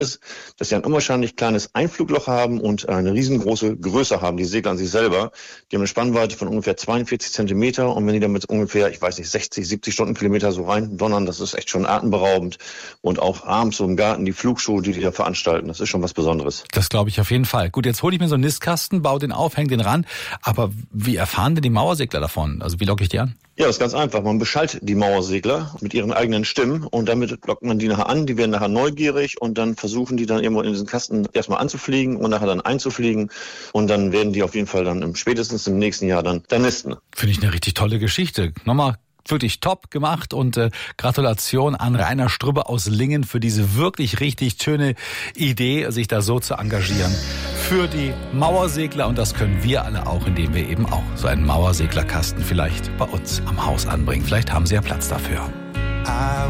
ist, dass sie ein unwahrscheinlich kleines Einflugloch haben und eine riesengroße Größe haben, die Segler an sich selber. Die haben eine Spannweite von ungefähr 42 Zentimeter und wenn die damit ungefähr, 60, 70 Stundenkilometer so rein donnern, das ist echt schon atemberaubend. Und auch abends so im Garten die Flugshow, die da veranstalten, das ist schon was Besonderes. Das glaube ich auf jeden Fall. Gut, jetzt hole ich mir so einen Nistkasten, baue den auf, hänge den ran. Aber wie erfahren denn die Mauersegler davon? Also wie locke ich die an? Ja, das ist ganz einfach. Man beschallt die Mauersegler mit ihren eigenen Stimmen und damit lockt man die nachher an. Die werden nachher neugierig und dann versuchen die dann irgendwo in diesen Kasten erstmal anzufliegen und nachher dann einzufliegen. Und dann werden die auf jeden Fall dann spätestens im nächsten Jahr dann nisten. Finde ich eine richtig tolle Geschichte. Nochmal wirklich top gemacht und Gratulation an Rainer Strubbe aus Lingen für diese wirklich richtig schöne Idee, sich da so zu engagieren für die Mauersegler. Und das können wir alle auch, indem wir eben auch so einen Mauerseglerkasten vielleicht bei uns am Haus anbringen. Vielleicht haben Sie ja Platz dafür.